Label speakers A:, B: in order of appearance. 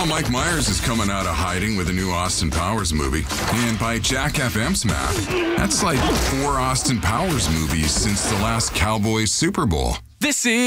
A: Well, Mike Myers is coming out of hiding with a new Austin Powers movie. And by Jack FM's math, that's like 4 Austin Powers movies since the last Cowboys Super Bowl.
B: This is